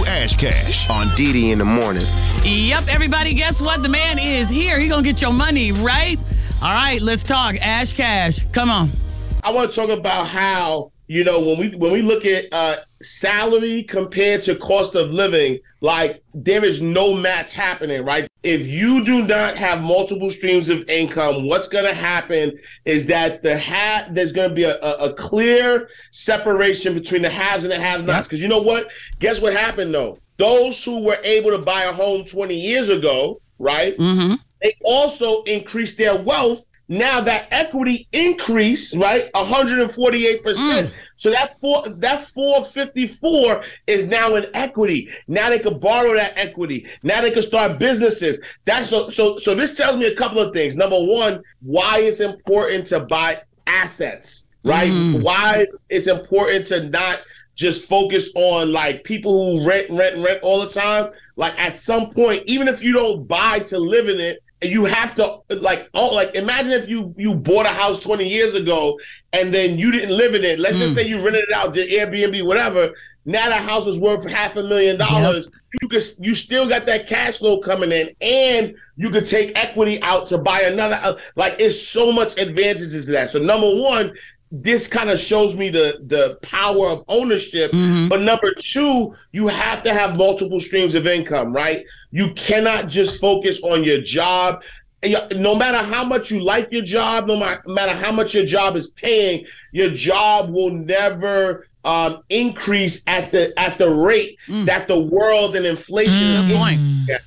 Ash Cash on Didi in the morning. Yep, everybody, guess what? The man is here. He gonna get your money, right? All right, let's talk. Ash Cash, come on. I want to talk about how, when we look at salary compared to cost of living, like there is no match happening, right? If you do not have multiple streams of income, what's going to happen is that there's going to be a clear separation between the haves and the have-nots. Because you know what? Guess what happened, though? Those who were able to buy a home 20 years ago, right? Mm-hmm. They also increased their wealth. Now that equity increased, right, 148%. So that 454 is now in equity. Now they could borrow that equity. Now they could start businesses. So this tells me a couple of things. Number one, why it's important to buy assets, right? Why it's important to not just focus on like people who rent all the time. Like at some point, even if you don't buy to live in it, you have to imagine if you bought a house 20 years ago and then you didn't live in it. Let's just say you rented it out, did Airbnb, whatever. Now that house is worth $500,000. Yep. You still got that cash flow coming in, and you could take equity out to buy another. Like it's so much advantages to that. So number one, this kind of shows me the power of ownership. But number two, you have to have multiple streams of income, right? You cannot just focus on your job. No matter how much you like your job, no matter how much your job is paying, your job will never increase at the rate that the world and inflation is.